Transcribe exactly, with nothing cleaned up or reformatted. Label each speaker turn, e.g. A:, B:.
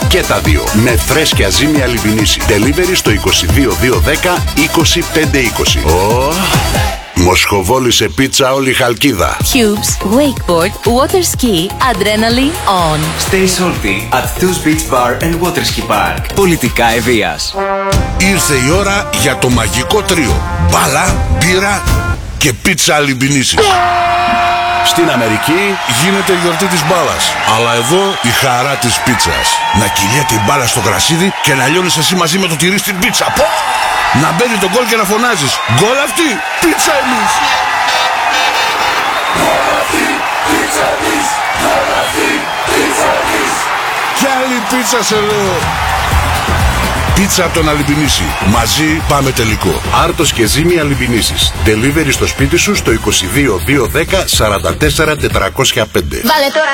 A: Και τα δύο με φρέσκια ζύμη Αλιμπινίση. Delivery στο είκοσι δύο δύο δέκα είκοσι πέντε είκοσι. Oh. Μοσχοβόλη σε πίτσα όλη η Χαλκίδα.
B: Cubes, wakeboard, water ski, adrenaline on.
C: Stay salty at Two's Beach Bar and Water Ski Park. Πολιτικά Ευβοίας.
A: Ήρθε η ώρα για το μαγικό τρίο. Μπάλα, μπύρα και πίτσα Αλιμπινίση. Στην Αμερική γίνεται η γιορτή της μπάλας. Αλλά εδώ η χαρά της πίτσας. Να κυλιέται η μπάλα στο γρασίδι και να λιώνεις εσύ μαζί με το τυρί στην πίτσα. Πω! Να μπαίνει το γκολ και να φωνάζεις. Γκολ αυτή, πίτσα εμείς! Γκολ αυτή, πίτσα εμείς! Γκολ αυτή, πίτσα εμείς! Κι άλλη πίτσα σε λέω! Πίτσα από τον Αλιμπινίση. Μαζί πάμε τελικό. Άρτος και ζύμη Αλιμπινίσης. Delivery στο σπίτι σου στο είκοσι δύο δύο δέκα σαράντα τέσσερα τετρακόσια πέντε.
B: Βάλε τώρα.